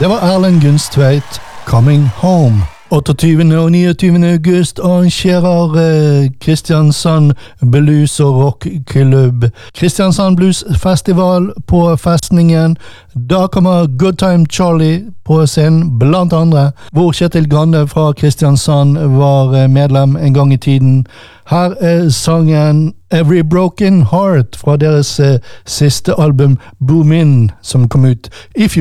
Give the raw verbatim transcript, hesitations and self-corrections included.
Det var Erlend Gunstveit, Coming Home. åtteogtyvende og niogtyvende august arrangerer eh, Kristiansand Blues og Rockklubb Kristiansand Blues Festival på Festningen. Da kommer Good Time Charlie på scenen, blant andre, hvor Kjetil Grande fra Kristiansand var eh, medlem en gang i tiden. Her er sangen Every Broken Heart fra deres eh, siste album Boom In, som kom ut i fjor.